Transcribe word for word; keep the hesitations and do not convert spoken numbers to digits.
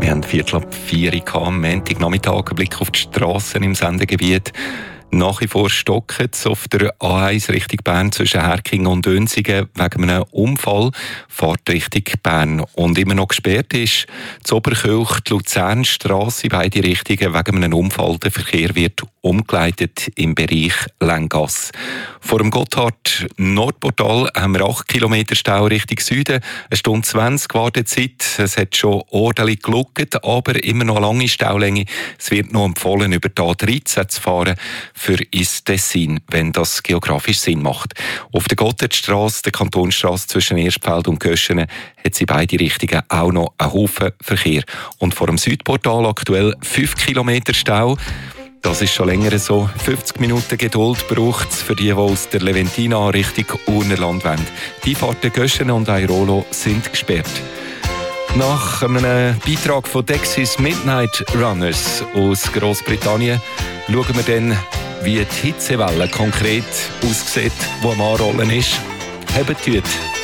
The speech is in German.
Wir haben Viertel ab vier am Montagnachmittag einen Blick auf die Strassen im Sendegebiet. Nach wie vor stockt es auf der A eins Richtung Bern zwischen Herking und Dönsigen wegen einem Unfall. Fahrt Richtung Bern. Und immer noch gesperrt ist die Oberkirch, die Luzernstrasse in beide Richtungen wegen einem Unfall. Der Verkehr wird umgeleitet im Bereich Länggasse. Vor dem Gotthard-Nordportal haben wir acht Kilometer Stau Richtung Süden. Eine Stunde zwanzig Wartezeit. Es hat schon ordentlich geluckt, aber immer noch eine lange Staulänge. Es wird noch empfohlen, über die A dreizehn zu fahren für ins Tessin, wenn das geografisch Sinn macht. Auf der Gotthardstrasse, der Kantonsstrasse zwischen Erstfeld und Göschenen, hat sie beide Richtungen auch noch einen Haufen Verkehr. Und vor dem Südportal aktuell fünf Kilometer Stau. Das ist schon länger so. fünfzig Minuten Geduld braucht es für die, die aus der Leventina Richtung Urnerland wollen. Die Fahrten Göschenen und Airolo sind gesperrt. Nach einem Beitrag von Dexys Midnight Runners aus Großbritannien schauen wir dann, wie die Hitzewelle konkret aussieht, die am Anrollen ist. Habt Tüte.